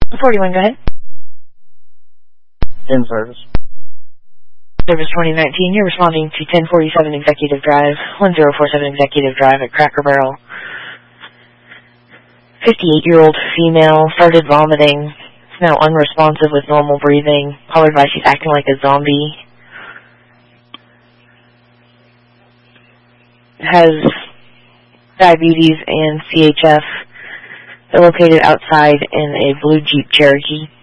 41, go ahead. In service. Service 2019, you're responding to 1047 Executive Drive, 1047 Executive Drive at Cracker Barrel. 58-year-old female started vomiting. Is now unresponsive with normal breathing. Caller advised she's acting like a zombie. Has diabetes and CHF. They're located outside in a blue Jeep Cherokee.